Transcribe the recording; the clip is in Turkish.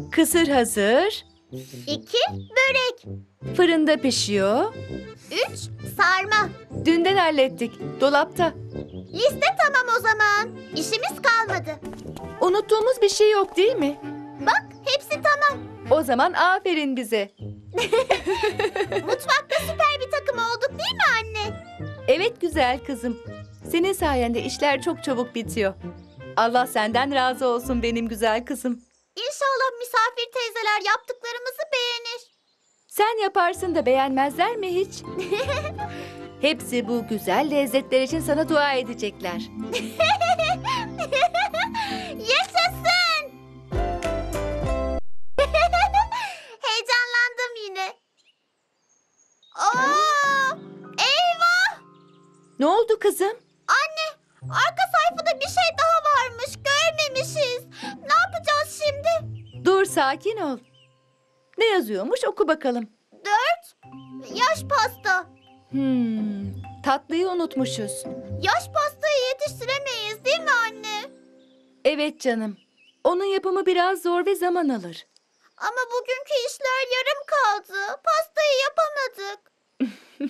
Kısır hazır. 2. Börek. Fırında pişiyor. 3. Sarma. Dünden hallettik. Dolapta. Liste tamam o zaman. İşimiz kalmadı. Unuttuğumuz bir şey yok değil mi? Bak hepsi tamam. O zaman aferin bize. Mutfakta süper bir takım olduk değil mi anne? Evet güzel kızım. Senin sayende işler çok çabuk bitiyor. Allah senden razı olsun benim güzel kızım. İnşallah misafir teyzeler yaptıklarımızı beğenir. Sen yaparsın da beğenmezler mi hiç? Hepsi bu güzel lezzetler için sana dua edecekler. Yaşasın! Heyecanlandım yine. Oo! Eyvah! Ne oldu kızım? Anne, arka sayfada bir şey daha varmış. Görmemişiz. Ne yapacağız şimdi? Dur sakin ol. Ne yazıyormuş oku bakalım. 4. Yaş pasta. Tatlıyı unutmuşuz. Yaş pastayı yetiştiremeyiz değil mi anne? Evet canım. Onun yapımı biraz zor ve zaman alır. Ama bugünkü işler yarım kaldı. Pastayı yapamadık.